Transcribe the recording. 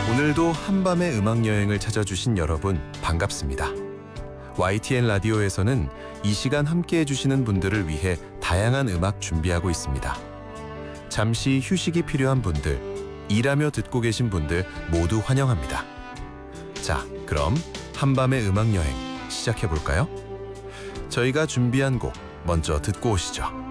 오늘도 한밤의 음악여행을 찾아주신 여러분 반갑습니다. YTN 라디오에서는 이 시간 함께해 주시는 분들을 위해 다양한 음악 준비하고 있습니다. 잠시 휴식이 필요한 분들, 일하며 듣고 계신 분들 모두 환영합니다. 자, 그럼 한밤의 음악여행 시작해 볼까요? 저희가 준비한 곡 먼저 듣고 오시죠.